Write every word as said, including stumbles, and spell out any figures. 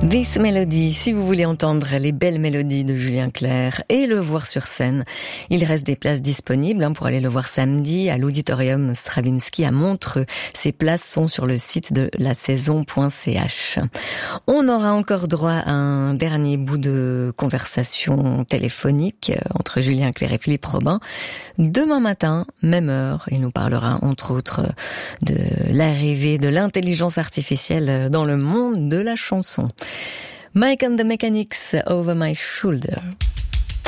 This Melody, si vous voulez entendre les belles mélodies de Julien Clerc et le voir sur scène, il reste des places disponibles pour aller le voir samedi à l'Auditorium Stravinsky à Montreux. Ces places sont sur le site de la saison point c h. On aura encore droit à un dernier bout de conversation téléphonique entre Julien Clerc et Philippe Robin. Demain matin, même heure, il nous parlera entre autres de l'arrivée de l'intelligence artificielle dans le monde de la chanson. Mike and the Mechanics, Over My Shoulder.